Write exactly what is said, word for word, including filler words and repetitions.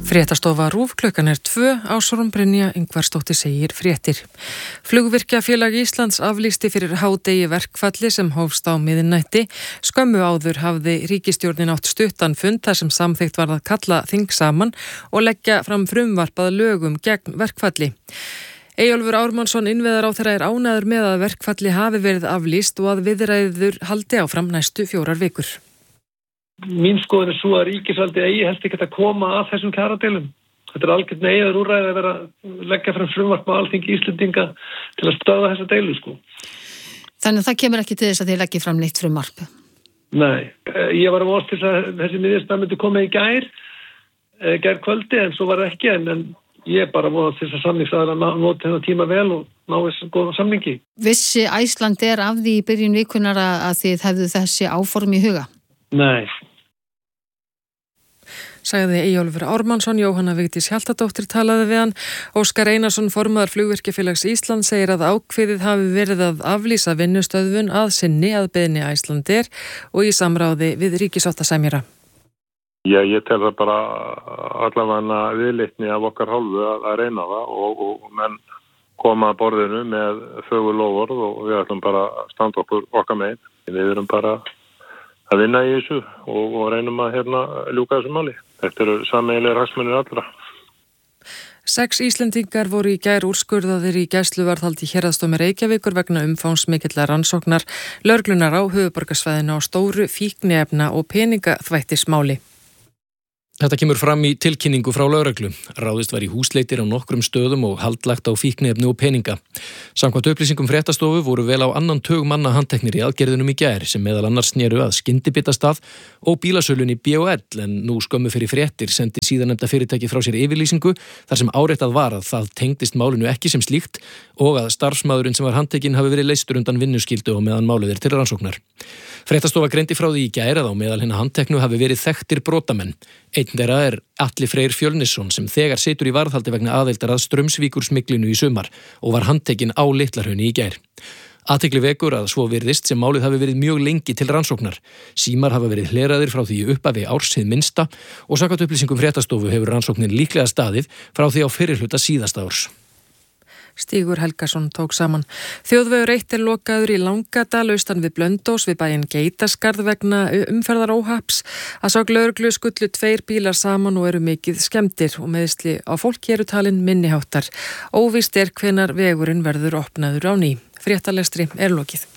Fréttastofa RÚV klukkan er tvö, Ásrún Brynja Ingvarsdóttir segir fréttir. Flugvirkjafélag Íslands aflýsti fyrir hádegi verkfalli sem hófst á miðnætti. Skömmu áður hafði ríkisstjórnin átt stuttan fund þar sem samþykkt var að kalla þing saman og leggja fram frumvarp að lögum gegn verkfalli. Eyjólfur Ármannsson innviðaráðherra er ánægður með að verkfalli hafi verið aflýst og að viðræður haldi áfram næstu fjórar vikur. Mín skoðun er svo að ríkisvaldi eigi helst ekki að koma að þessum kjaradeilum. Þetta er algjört neyðar úrræði að vera að leggja fram frumvarp á Alþingi Íslendinga til að stöðva þessa deilu, sko. Þannig að það kemur ekki til þess að þið leggja fram neitt frumvarp? Nei, ég var að vonast til að þessi niðurstaða myndi koma í gær, gær kvöldi, en svo var það ekki, en, en ég bara vonast til þess að samningsaðilar noti þennan tíma vel og ná þessu góða samningi. Vissi Icelandair af því í byrjun vikunar að þið hefðu þessi áform í huga? Nei. Sagði Eyjólfur Ármannsson. Jóhanna Vigdís Hjaltadóttir talaði við hann. Óskar Einarsson, formaður Flugvirkjafélags Íslands, segir að ákveðið hafi verið að aflýsa vinnustöðvun að sinni að beiðni Icelandair og í samráði við ríkissáttasemjara. Já, ég tel það bara allavega viðleitni af okkar hálfu að, að reyna það og, og menn koma að borðinu með fögur loforð og við ætlum bara að standa okkur okkar megin. Við erum bara að vinna í þessu og, og reynum að hérna, ljúka þessu máli. Þetta eru sameiginlegir hagsmunir allra. Sex Íslendingar voru í gær úrskurðaðir í gæsluvarðhaldi Héraðsdómi Reykjavíkur vegna umfangsmikillar rannsóknar lögreglunar á höfuðborgarsvæðinu á stóru fíkniefna og peningaþvættismáli. Þetta kemur fram í tilkynningu frá lögreglu. Ráðist var í húsleitir á nokkrum stöðum og haldlagt á fíkniefni og peninga. Samkvæmt upplýsingum fréttastofu voru vel á annan tug manna handteknir í aðgerðunum í gær sem meðal annars snéru að skyndibitastað og bílasölunni B O L en nú skömmu fyrir fréttir sendi síðarnefnda fyrirtæki frá sér yfirlýsingu þar sem áréttað var að það tengdist málinu ekki sem slíkt og að starfsmaðurinn sem var handtekinn hafi verið leystur undan vinnuskyldu og meðan málið er til rannsóknar. Fréttastofa greindi frá því í gær að á meðal hinna handteknu hafi verið þekktir brotamenn. Einn þeirra er Atli Freyr Fjölnisson sem þegar situr í varðhaldi vegna aðeildar að Straumsvíkursmiglinu í sumar og var handtekinn á Litlahrauni í gær. Athygli vekur að svo virðist sem málið hafi verið mjög lengi til rannsóknar. Símar hafa verið hleraðir frá því í upphafi árs hið minnsta og samkvæmt upplýsingum fréttastofu hefur rannsóknin líklega staðið frá því á fyrri hluta síðasta árs. Stígur Helgason tók saman. Þjóðvegur eitt er lokaður í Langadal austan við Blöndós við bæinn Geitaskarð vegna umferðaróhapps. Að sögn lögreglu skullu tveir bílar saman og eru mikið skemmdir og meiðsli á fólki eru talin minniháttar. Óvíst er hvenær vegurinn verður opnaður á ný. Fréttalestri er lokið.